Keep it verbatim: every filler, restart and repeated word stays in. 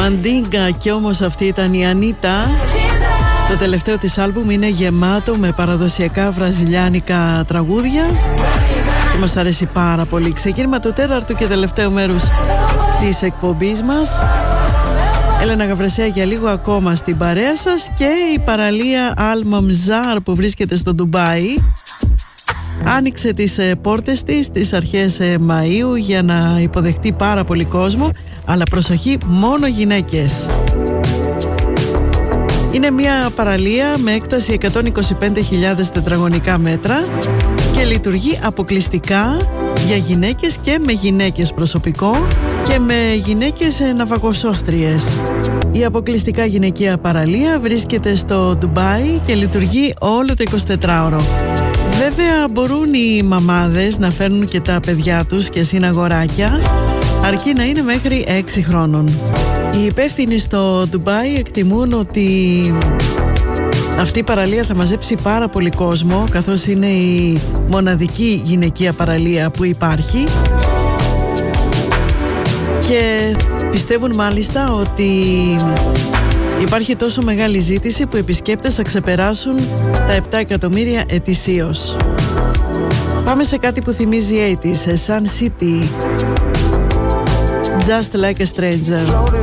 Μαντίγκα, και όμως αυτή ήταν η Ανίτα. Το τελευταίο της άλμπουμ είναι γεμάτο με παραδοσιακά βραζιλιάνικα τραγούδια και μας αρέσει πάρα πολύ. Ξεκίνημα του τέταρτου και τελευταίου μέρους της εκπομπής μας. Έλενα Γαβρεσέα για λίγο ακόμα στην παρέα σας, και η παραλία Al Mamzar που βρίσκεται στο Ντουμπάι άνοιξε τις πόρτες της στις αρχές Μαΐου για να υποδεχτεί πάρα πολύ κόσμο, αλλά προσοχή, μόνο γυναίκες. Είναι μια παραλία με έκταση εκατόν είκοσι πέντε χιλιάδες τετραγωνικά μέτρα και λειτουργεί αποκλειστικά για γυναίκες και με γυναίκες προσωπικό και με γυναίκες ναυαγοσώστριες. Η αποκλειστικά γυναικεία παραλία βρίσκεται στο Ντουμπάι και λειτουργεί όλο το εικοσιτετράωρο. Βέβαια μπορούν οι μαμάδες να φέρνουν και τα παιδιά τους και συν αγοράκια, αρκεί να είναι μέχρι έξι χρόνων. Οι υπεύθυνοι στο Ντουμπάι εκτιμούν ότι αυτή η παραλία θα μαζέψει πάρα πολύ κόσμο, καθώς είναι η μοναδική γυναικεία παραλία που υπάρχει, και πιστεύουν μάλιστα ότι υπάρχει τόσο μεγάλη ζήτηση που οι επισκέπτες θα ξεπεράσουν τα επτά εκατομμύρια ετησίως. Πάμε σε κάτι που θυμίζει ογδόντα, σε Sun City, Just Like a Stranger.